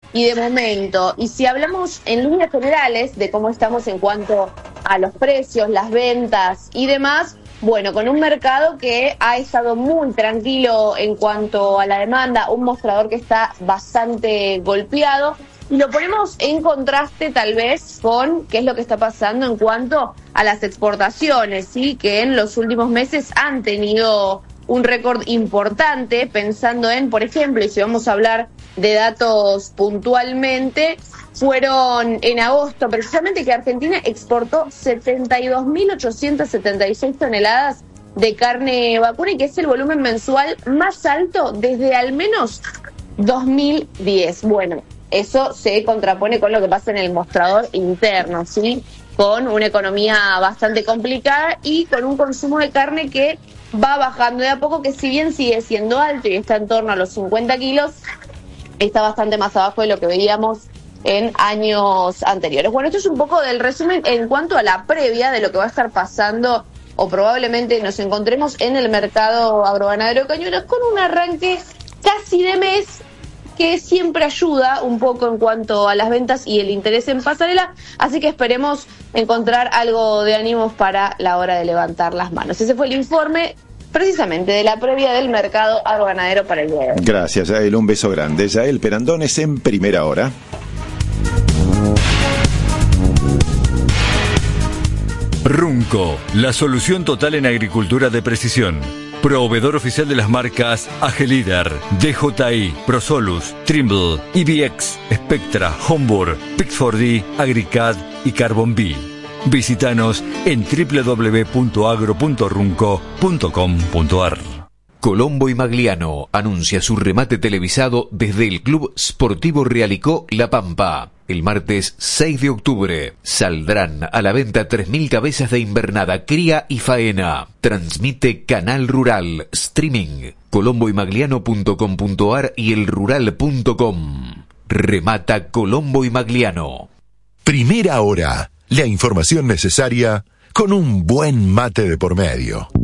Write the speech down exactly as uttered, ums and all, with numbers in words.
y de momento. Y si hablamos en líneas generales de cómo estamos en cuanto a los precios, las ventas y demás, bueno, con un mercado que ha estado muy tranquilo en cuanto a la demanda, un mostrador que está bastante golpeado, y lo ponemos en contraste tal vez con qué es lo que está pasando en cuanto a las exportaciones, ¿sí? Que en los últimos meses han tenido un récord importante, pensando en, por ejemplo, y si vamos a hablar de datos puntualmente, fueron en agosto precisamente que Argentina exportó setenta y dos mil ochocientas setenta y seis toneladas de carne vacuna, y que es el volumen mensual más alto desde al menos dos mil diez. Bueno, eso se contrapone con lo que pasa en el mostrador interno, ¿sí? Con una economía bastante complicada y con un consumo de carne que va bajando de a poco, que si bien sigue siendo alto y está en torno a los cincuenta kilos, está bastante más abajo de lo que veíamos en años anteriores. Bueno, esto es un poco del resumen en cuanto a la previa de lo que va a estar pasando, o probablemente nos encontremos en el mercado agroganadero de Cañuelas, con un arranque casi de mes que siempre ayuda un poco en cuanto a las ventas y el interés en pasarela, así que esperemos encontrar algo de ánimos para la hora de levantar las manos. Ese fue el informe precisamente de la previa del mercado agroganadero para el día de hoy. Gracias, Yael, un beso grande. Yael Perandones en Primera Hora. Runco, la solución total en agricultura de precisión. Proveedor oficial de las marcas Agelider, D J I, Prosolus, Trimble, E B X, Spectra, Homburg, Pixford D, Agricad y Carbon B. Visítanos en doble u doble u doble u punto agro punto runco punto com punto a r. Colombo y Magliano anuncia su remate televisado desde el Club Sportivo Realicó La Pampa. El martes seis de octubre saldrán a la venta tres mil cabezas de invernada, cría y faena. Transmite Canal Rural, streaming, colombo y magliano punto com punto a r y el rural punto com. Remata Colombo y Magliano. Primera Hora, la información necesaria con un buen mate de por medio.